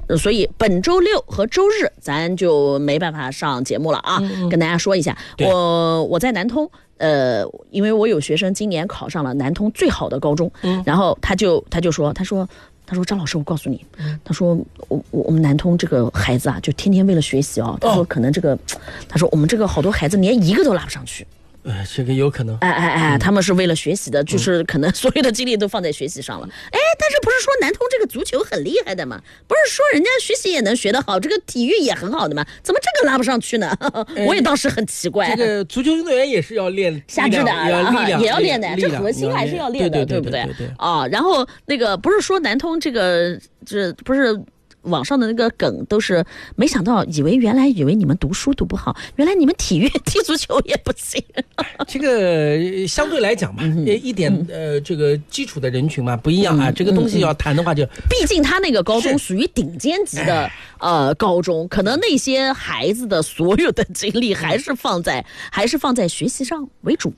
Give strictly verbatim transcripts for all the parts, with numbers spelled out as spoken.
所以本周六和周日咱就没办法上节目了啊。嗯、跟大家说一下，我我在南通。呃，因为我有学生今年考上了南通最好的高中，嗯，然后他就他就说，他说他说张老师，我告诉你，嗯、他说我我们南通这个孩子啊，就天天为了学习啊，他说可能这个，哦、他说我们这个好多孩子连一个都拉不上去。 呃，这个有可能， 哎哎哎，他们是为了学习的，嗯、就是可能所有的精力都放在学习上了。哎，但是不是说南通这个足球很厉害的吗？不是说人家学习也能学得好，这个体育也很好的吗？怎么这个拉不上去呢？哎、我也当时很奇怪。 这个足球运动员也是要练下肢的， 要力量也要练的，这核心还是要练的，对不对？啊，然后那个不是说南通这个，这不是。网上的那个梗都是没想到，以为原来以为你们读书读不好，原来你们体育踢足球也不行。 这个相对来讲嘛，嗯、一点、嗯、呃这个基础的人群嘛不一样啊，嗯、这个东西要谈的话就， 毕竟他那个高中属于顶尖级的呃高中，可能那些孩子的所有的精力还是放在、嗯、还是放在学习上为主。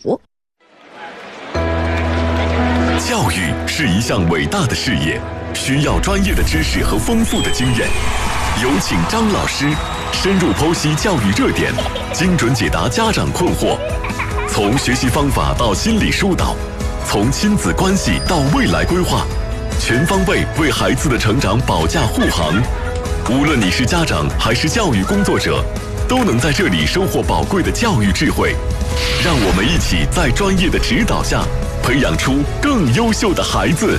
教育是一项伟大的事业，需要专业的知识和丰富的经验。有请张老师深入剖析教育热点，精准解答家长困惑。从学习方法到心理疏导，从亲子关系到未来规划，全方位为孩子的成长保驾护航。无论你是家长还是教育工作者，都能在这里收获宝贵的教育智慧。让我们一起在专业的指导下，培养出更优秀的孩子。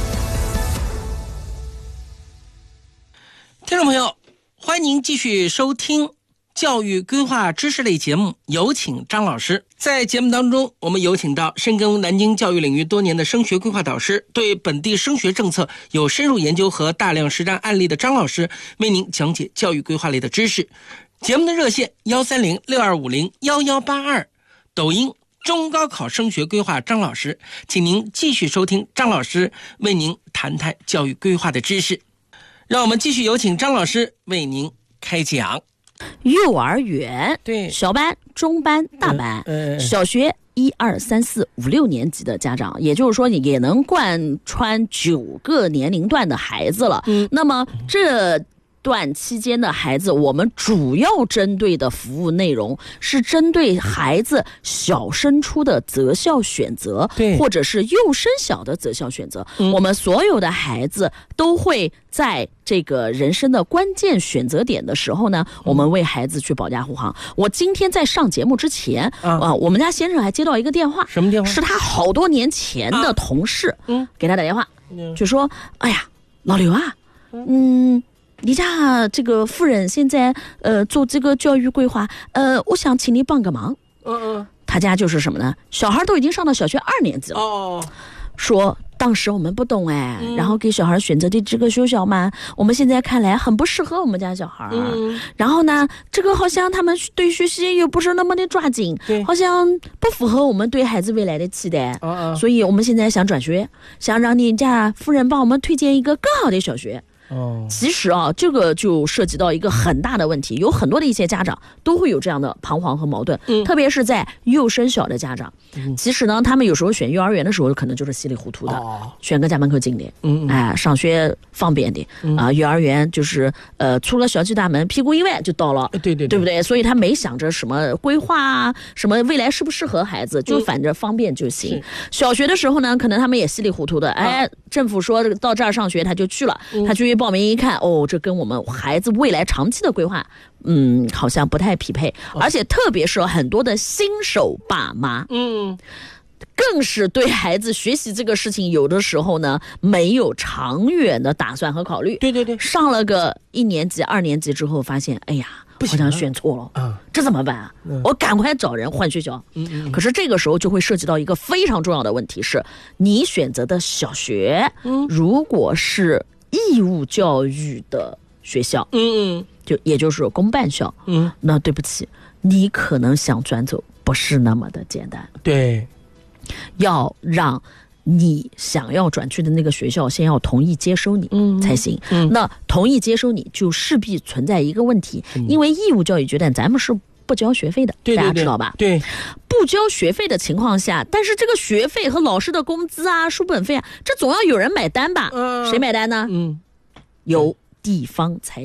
听众朋友，欢迎您继续收听教育规划知识类节目，有请张老师。在节目当中，我们有请到深耕南京教育领域多年的升学规划导师，对本地升学政策有深入研究和大量实战案例的张老师，为您讲解教育规划类的知识。节目的热线一三零六二五零一一八二，抖音中高考升学规划张老师，请您继续收听张老师为您谈谈教育规划的知识。让我们继续有请张老师为您开讲。 幼儿园对小班、中班、大班，呃呃、小学一二三四五六年级的家长，也就是说你也能贯穿九个年龄段的孩子了。嗯，那么这段期间的孩子，我们主要针对的服务内容是针对孩子小升初的择校选择，或者是幼升小的择校选择。嗯、我们所有的孩子都会在这个人生的关键选择点的时候呢，我们为孩子去保驾护航。我今天在上节目之前啊、呃，我们家先生还接到一个电话， 什么电话？ 是他好多年前的同事，嗯，给他打电话，嗯、就说：“哎呀，老刘啊，嗯。”你家这个夫人现在呃做这个教育规划，呃，我想请你帮个忙。嗯嗯，他家就是什么呢？小孩都已经上到小学二年级了。哦，说当时我们不懂哎，嗯、然后给小孩选择的这个学校嘛，我们现在看来很不适合我们家小孩。嗯，然后呢，这个好像他们对学习又不是那么的抓紧，对，好像不符合我们对孩子未来的期待。哦、所以我们现在想转学，想让你家夫人帮我们推荐一个更好的小学。哦，其实啊，这个就涉及到一个很大的问题，有很多的一些家长都会有这样的彷徨和矛盾，嗯，特别是在幼升小的家长，嗯，其实呢，他们有时候选幼儿园的时候，可能就是稀里糊涂的，哦，选个家门口近的，嗯，哎，上学方便的，嗯、啊，幼儿园就是呃，出了小区大门，屁股一歪就到了， 对对对， 对不对？所以他没想着什么规划啊，什么未来适不适合孩子，就反正方便就行。嗯、小学的时候呢，可能他们也稀里糊涂的，哎，啊、政府说到这儿上学，他就去了，嗯、他去报名一看，哦，这跟我们孩子未来长期的规划，嗯，好像不太匹配，哦、而且特别是很多的新手爸妈，嗯，更是对孩子学习这个事情，有的时候呢没有长远的打算和考虑。 对对对， 上了个一年级、二年级之后，发现，哎呀，好像选错了啊，这怎么办啊？嗯、我赶快找人换学校。嗯嗯。可是这个时候就会涉及到一个非常重要的问题，是你选择的小学，嗯，如果是义务教育的学校，嗯嗯，就也就是公办校，嗯，那对不起，你可能想转走不是那么的简单。 对， 要让你想要转去的那个学校先要同意接收你，嗯，才行。嗯，那同意接收你就势必存在一个问题，嗯、因为义务教育阶段咱们是不交学费的， 对对对， 大家知道吧？ 对， 不交学费的情况下，但是这个学费和老师的工资啊、书本费啊，这总要有人买单吧？嗯，谁买单呢？嗯，由地方财